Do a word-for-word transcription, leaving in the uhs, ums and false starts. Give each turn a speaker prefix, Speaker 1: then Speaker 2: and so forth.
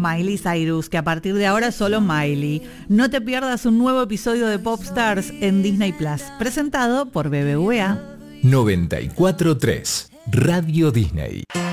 Speaker 1: Miley Cyrus, que a partir de ahora es solo Miley. No te pierdas un nuevo episodio de Popstars en Disney Plus, presentado por B B V A.
Speaker 2: noventa y cuatro punto tres Radio Disney.